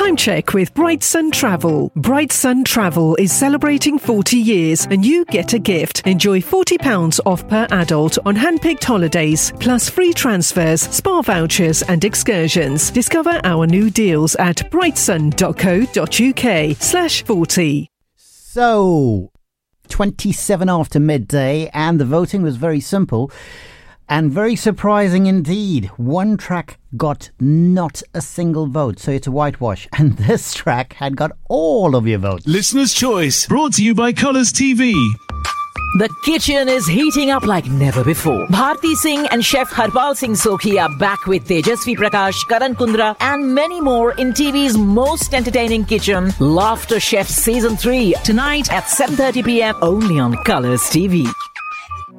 Time check with Bright Sun Travel. Bright Sun Travel is celebrating 40 years and you get a gift. Enjoy £40 off per adult on hand-picked holidays, plus free transfers, spa vouchers and excursions. Discover our new deals at brightsun.co.uk/40. So, 27 after midday, and the voting was very simple and very surprising indeed. One track got not a single vote, so it's a whitewash, and this track had got all of your votes. Listener's Choice, brought to you by Colours TV. The kitchen is heating up like never before. Bharti Singh and Chef Harpal Singh Sokhi are back with Tejasvi Prakash, Karan Kundra and many more in TV's most entertaining kitchen, Laughter Chef Season 3, tonight at 7:30 p.m. only on Colours TV.